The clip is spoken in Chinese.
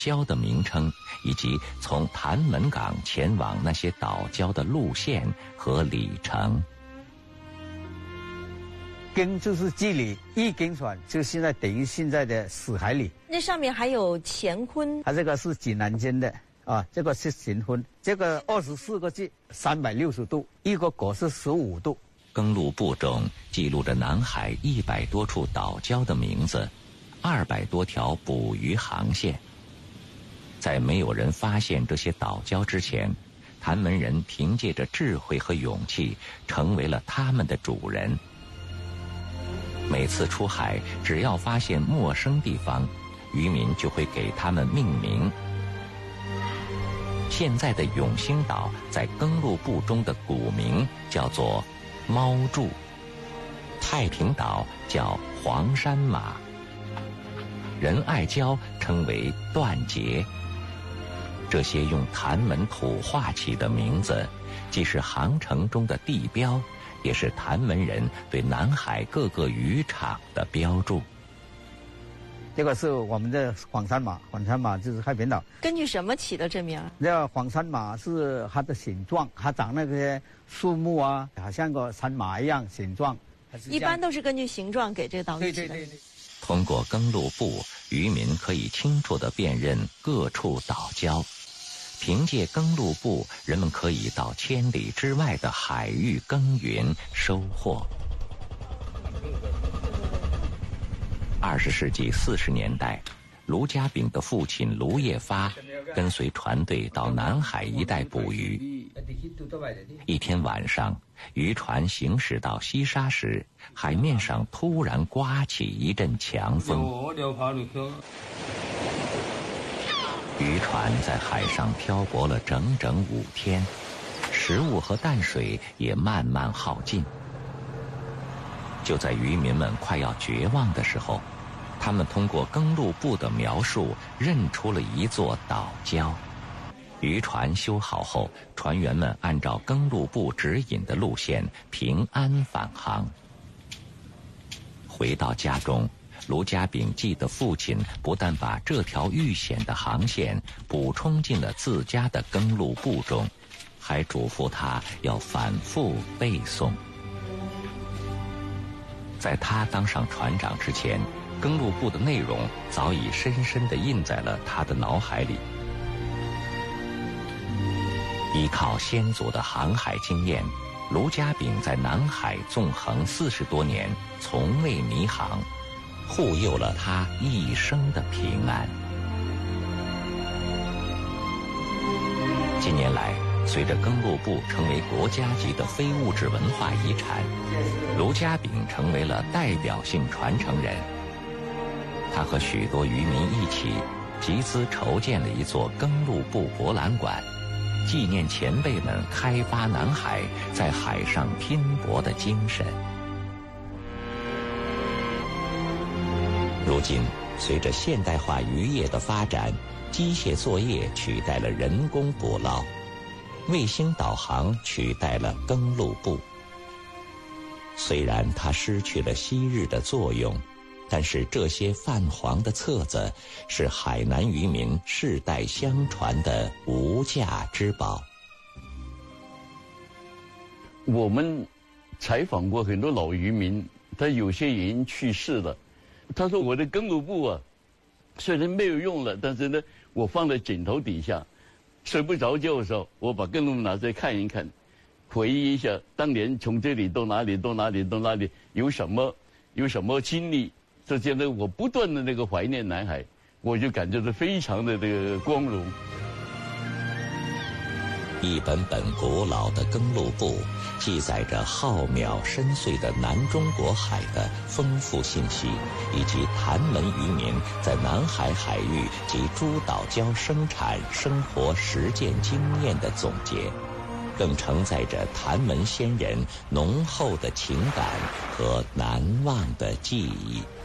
礁的名称，以及从潭门港前往那些岛礁的路线和里程。 庚就是距离，一庚船就现在等于现在的死海里。 那上面还有乾坤， 它这个是指南针的啊，这个是乾坤，这个24个字360度，一个国是15度。 登陆簿中记录着南海100多处岛礁的名字，200多条捕鱼航线。在没有人发现这些岛礁之前，潭门人凭借着智慧和勇气，成为了他们的主人。每次出海，只要发现陌生地方，渔民就会给他们命名。现在的永兴岛在登陆簿中的古名叫做猫柱，太平岛叫黄山马，仁爱礁称为断节。这些用潭门土话起的名字，既是航程中的地标，也是潭门人对南海各个渔场的标注。 这个是我们的黄山马，黄山马就是太平岛。 根据什么起的这名？ 这个黄山马是它的形状，它长那些树木啊，好像个山马一样形状。 一般都是根据形状给这个岛屿起的。 对。 通过登陆簿，渔民可以清楚地辨认各处岛礁。凭借登陆簿，人们可以到千里之外的海域耕耘收获。20世纪40年代，卢家炳的父亲卢业发跟随船队到南海一带捕鱼。一天晚上，渔船行驶到西沙时，海面上突然刮起一阵强风。渔船在海上漂泊了整整5天，食物和淡水也慢慢耗尽。就在渔民们快要绝望的时候，他们通过登陆簿的描述认出了一座岛礁。渔船修好后，船员们按照登陆簿指引的路线平安返航。回到家中，卢家炳记的父亲不但把这条遇险的航线补充进了自家的登陆簿中，还嘱咐他要反复背诵。在他当上船长之前，登陆簿的内容早已深深地印在了他的脑海里。依靠先祖的航海经验，卢家炳在南海纵横40多年，从未迷航，护佑了他一生的平安。近年来，随着登陆簿成为国家级的非物质文化遗产，卢家炳成为了代表性传承人。他和许多渔民一起集资筹建了一座登陆簿博览馆，纪念前辈们开发南海，在海上拼搏的精神。如今，随着现代化渔业的发展，机械作业取代了人工捕捞，卫星导航取代了登陆簿。虽然它失去了昔日的作用，但是这些泛黄的册子是海南渔民世代相传的无价之宝。 我们采访过很多老渔民，他有些已经去世了。他说我的登陆簿啊，虽然没有用了，但是呢，我放在枕头底下，睡不着觉的时候，我把登陆簿拿出来看一看，回忆一下当年从这里到哪里到哪里到哪里有什么经历。这些呢，我不断的那个怀念南海，我就感觉到非常的这个光荣。 一本本古老的登陆簿，记载着浩渺深邃的南中国海的丰富信息，以及潭门渔民在南海海域及诸岛礁生产生活实践经验的总结，更承载着潭门先人浓厚的情感和难忘的记忆。